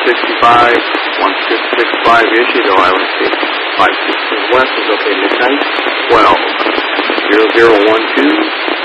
165, 1665 issued, oh, I would say 516 west is okay, midnight, 12, 0012.